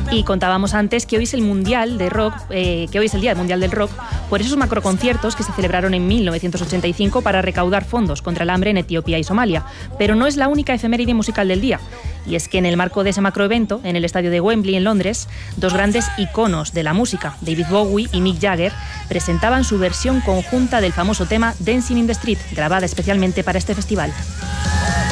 Y contábamos antes que hoy es el Mundial de Rock, que hoy es el Día Mundial del Rock, por esos macroconciertos que se celebraron en 1985 para recaudar fondos contra el hambre en Etiopía y Somalia. Pero no es la única efeméride musical del día. Y es que en el marco de ese macroevento, en el estadio de Wembley en Londres, dos grandes iconos de la música, David Bowie y Mick Jagger, presentaban su versión conjunta del famoso tema Dancing in the Street, grabada especialmente para este festival.